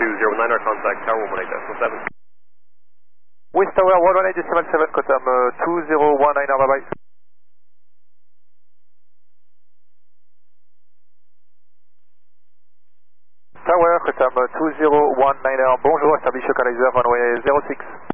209, our contact Tower 118.7. West Tower 118.7, Cotam 2019, bye bye. Tower, Cotam 2019, bonjour, establish localizer runway 06.